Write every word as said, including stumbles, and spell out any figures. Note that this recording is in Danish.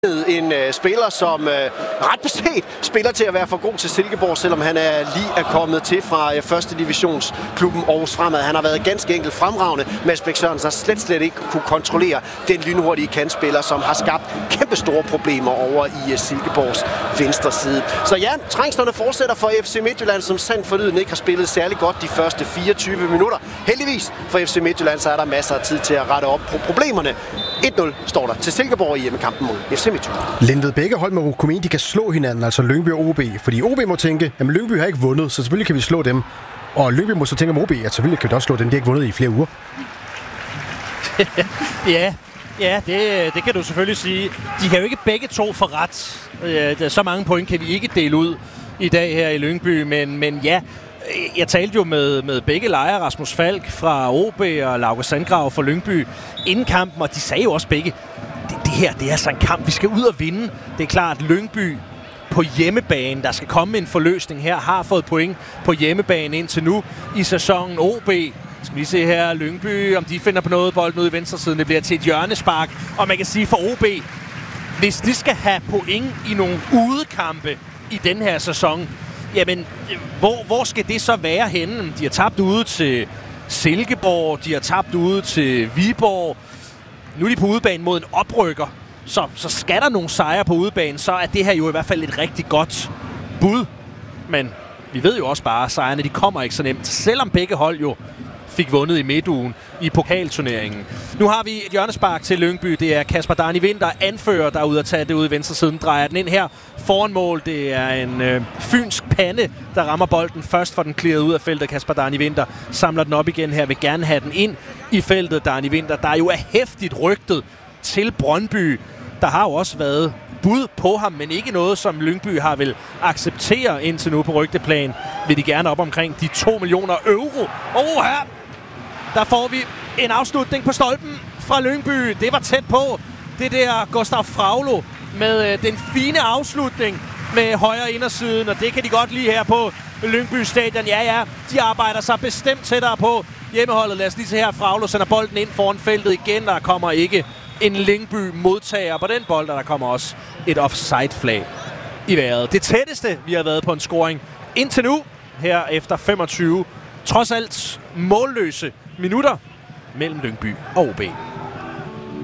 En øh, spiller, som øh, ret beset spiller til at være for god til Silkeborg, selvom han er lige er kommet til fra øh, første divisionsklubben Aarhus Fremad. Han har været ganske enkelt fremragende. Mads Bæk Sørensen har slet slet ikke kunne kontrollere den lynhurtige kantspiller, som har skabt kæmpe store problemer over i øh, Silkeborgs venstre side. Så ja, trængslerne fortsætter for F C Midtjylland, som sandt forlyden ikke har spillet særlig godt de første fireogtyve minutter. Heldigvis for F C Midtjylland, så er der masser af tid til at rette op på problemerne. et nul står der til Silkeborg i hjemmekampen mod F C Midtjylland. Lindved begge hold må komme ind, de kan slå hinanden, altså Lyngby og O B. Fordi O B må tænke, at Lyngby har ikke vundet, så selvfølgelig kan vi slå dem. Og Lyngby må så tænke om O B, at selvfølgelig kan vi også slå dem, de har ikke vundet i flere uger. ja, ja det, det kan du selvfølgelig sige. De kan jo ikke begge to få ret. Så mange point kan vi ikke dele ud i dag her i Lyngby, men, men ja, jeg talte jo med, med begge lejre, Rasmus Falk fra O B og Lauke Sandgrav fra Lyngby, inden kampen, og de sagde jo også begge, det, det her det er altså en kamp, vi skal ud og vinde. Det er klart, at Lyngby på hjemmebane, der skal komme en forløsning her, har fået point på hjemmebane indtil nu i sæsonen. O B, skal vi se her, Lyngby, om de finder på noget, bolden ude i venstre siden, det bliver til et hjørnespark, og man kan sige for O B, hvis de skal have point i nogle udekampe i den her sæson, jamen, hvor, hvor skal det så være henne? De har tabt ude til Silkeborg, de har tabt ude til Viborg. Nu er de på udebane mod en oprykker, så, så skal der nogle sejre på udebane, så er det her jo i hvert fald et rigtig godt bud. Men vi ved jo også bare, at sejrene de kommer ikke så nemt, selvom begge hold jo fik vundet i midtugen i pokalturneringen. Nu har vi et hjørnespark til Lyngby. Det er Kasper Darni Winther, anfører, der er ude at tage det ude i venstre siden. Drejer den ind her foran mål. Det er en øh, fynsk pande, der rammer bolden først, for den clearet ud af feltet. Kasper Darni Winther samler den op igen her. Vil gerne have den ind i feltet. Darni Winther, der jo er hæftigt rygtet til Brøndby. Der har jo også været bud på ham, men ikke noget, som Lyngby har vil acceptere indtil nu på rygteplan. Vil de gerne op omkring de to millioner euro. Åh, her! Der får vi en afslutning på stolpen fra Lyngby. Det var tæt på. Det der Gustav Fraglo med øh, den fine afslutning med højre indersiden, og det kan de godt lide her på Lyngby Stadion. Ja, ja, de arbejder sig bestemt tættere på hjemmeholdet. Lad os lige se her. Fraglo sender bolden ind foran feltet igen. Der kommer ikke en Lyngby modtager på den bold, og der kommer også et offside-flag i vejret. Det tætteste, vi har været på en scoring indtil nu, her efter femogtyve, trods alt målløse minutter mellem Lyngby og O B.